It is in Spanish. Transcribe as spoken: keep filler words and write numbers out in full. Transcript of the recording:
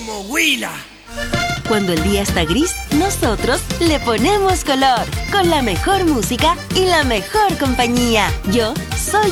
como Huila. Cuando el día está gris, nosotros le ponemos color con la mejor música y la mejor compañía. Yo soy